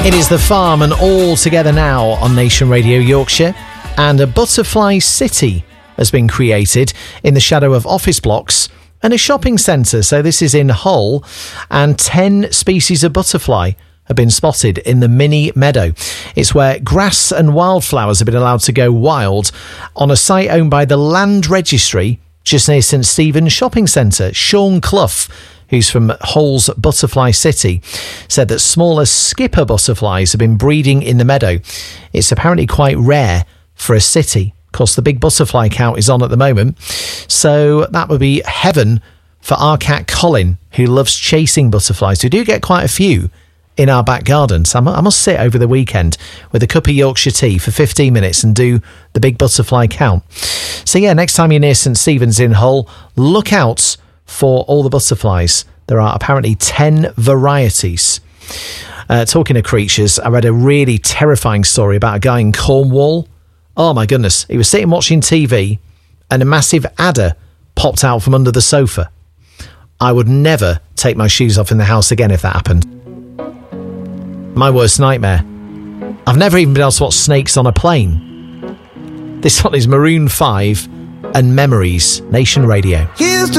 It is The Farm and All Together Now on Nation Radio Yorkshire. And a butterfly city has been created in the shadow of office blocks and a shopping centre. So this is in Hull, and 10 species of butterfly have been spotted in the mini meadow. It's where grass and wildflowers have been allowed to go wild on a site owned by the Land Registry just near St Stephen's Shopping Centre. Sean Clough, who's from Hull's Butterfly City, said that smaller skipper butterflies have been breeding in the meadow. It's apparently quite rare for a city. Of course, the big butterfly count is on at the moment, so that would be heaven for our cat Colin, who loves chasing butterflies. We do get quite a few in our back garden, so I must sit over the weekend with a cup of Yorkshire tea for 15 minutes and do the big butterfly count. So yeah, next time you're near St Stephen's in Hull, look out for all the butterflies. There are apparently 10 varieties. Talking of creatures, I read a really terrifying story about a guy in Cornwall. Oh my goodness, he was sitting watching TV and a massive adder popped out from under the sofa. I would never take my shoes off in the house again if that happened. My worst nightmare. I've never even been able to watch snakes on a plane. This one is Maroon 5 and Memories, Nation Radio.